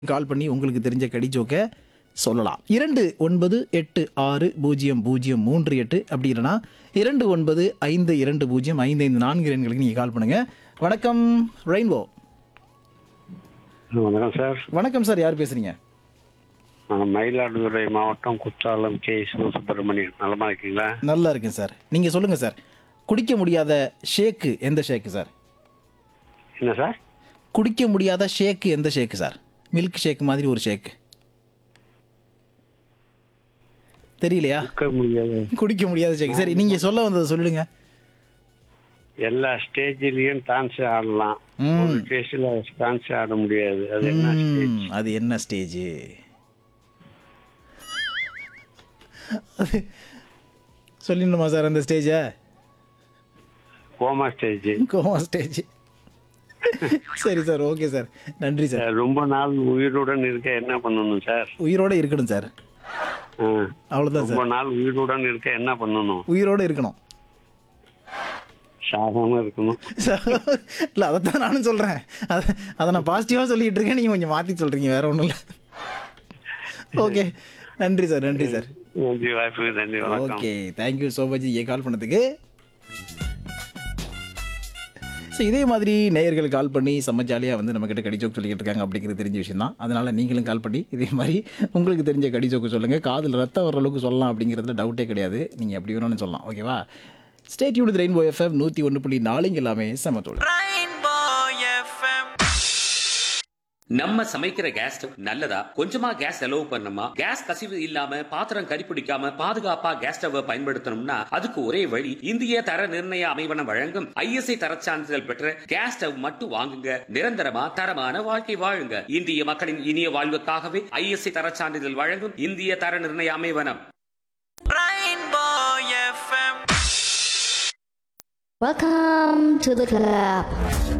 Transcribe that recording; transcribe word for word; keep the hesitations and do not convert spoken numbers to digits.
கால் பண்ணி உங்களுக்கு தெரிஞ்ச கடி ஜோக்க சொல்லலாம். இரண்டு ஒன்பது எட்டு ஆறு பூஜ்ஜியம் பூஜ்ஜியம் மூன்று எட்டு அப்படி இல்லைனா இரண்டு ஒன்பது ஐந்து இரண்டு பூஜ்ஜியம் ஐந்து ஐந்து நான்கு எண்களுக்கு நீங்கள் கால் பண்ணுங்கள். வணக்கம் ரெயின்போ. வணக்கம் சார். வணக்கம் சார், யார் பேசுகிறீங்க? நான் மயிலாடுதுறை மாவட்டம் குற்றாலம் கே சிவசுப்பிரமணியன். நலமா இருக்கீங்களா? நல்லா இருக்கேன் சார். நீங்கள் சொல்லுங்கள் சார், குடிக்க முடியாத ஷேக்கு எந்த ஷேக்கு சார்? என்ன சார்? குடிக்க முடியாத ஷேக்கு எந்த ஷேக்கு சார்? மில்க் ஷேக் மாதிரி ஒரு ஷேக் தெரியலையா? இருக்க முடியாது. குடிக்க முடியாத ஷேக். சரி, நீங்கள் சொல்ல வந்ததை சொல்லிடுங்க. எல்லா ஸ்டேஜ்லயும் டான்ஸ் ஆடலாம், ம். ஒரு ஸ்டேஜ்ல டான்ஸ் ஆட முடியாது. அது என்ன ஸ்டேஜ்? ம், அது என்ன ஸ்டேஜ்? சொல்லிடணுமா சார் அந்த ஸ்டேஜை? Coma stage. Coma stage. சரி சார், ஓகே சார், நன்றி சார். ரொம்ப நாள் உயிருடன் இருக்க என்ன பண்ணணும் சார்? உயிரோட இருக்கணும் சார், ஆ. அவ்வளோதான் ரொம்ப சார். நாள் உயிருடன் இருக்க என்ன பண்ணணும்? உயிரோட இருக்கணும். சாகாம இருக்கணும். இல்லை, அதைத்தான் நானும் சொல்கிறேன். அதை அதை நான் பாசிட்டிவாக சொல்லிகிட்டு இருக்கேன், நீங்கள் கொஞ்சம் மாற்றி சொல்கிறீங்க, வேற ஒன்றும் இல்லை. ஓகே, நன்றி சார், நன்றி சார். நன்றி, வாய்ப்புக்கு நன்றி, வணக்கம். ஓகே, தேங்க்யூ ஸோ மச் ஏ கால் பண்ணதுக்கு. ஸோ இதே மாதிரி நேயர்கள் கால் பண்ணி செம்ம ஜாலியாக வந்து நம்மக்கிட்ட கடிஜோக்கு சொல்லிக்கிட்டு இருக்காங்க அப்படிங்கிறது தெரிஞ்ச விஷயம் தான். அதனால் நீங்களும் கால் பண்ணி இதே மாதிரி உங்களுக்கு தெரிஞ்ச கடிஜோக்கு சொல்லுங்கள். காதில் ரத்தம் வர அளவுக்கு சொல்லலாம் அப்படிங்கிறதுல டவுட்டே கிடையாது. நீங்கள் எப்படி வேணும்னு சொல்லலாம். ஓகேவா? Stay tuned with rainbow FM நூற்றி ஒன்று புள்ளி நாலு எல்லாமே செமத்தோடு. நம்ம சமைக்கிற கேஸ் ஸ்டவ் நல்லதா? கொஞ்சமா கேஸ் செலவு பண்ணணுமா? கேஸ் கசிவு இல்லாம பாத்திரம் கரிப்பிடிக்காம பாதுகாப்பா கேஸ் ஸ்டவ் பயன்படுத்தணும்னா அதுக்கு ஒரே வழி, இந்திய தர நிர்ணய அமைவனம் வழங்கும் ஐஎஸ்ஐ தரச் சான்றிதழ் பெற்ற கேஸ் ஸ்டவ் மட்டும் வாங்குங்க. நிரந்தரமா தரமான வாழ்க்கை வாழுங்க. இந்திய மக்களின் இனிய வாழ்வுக்காகவே ஐஎஸ்ஐ தரச் சான்றிதழ் வழங்கும் இந்திய தர நிர்ணய அமைவனம். Welcome to the club.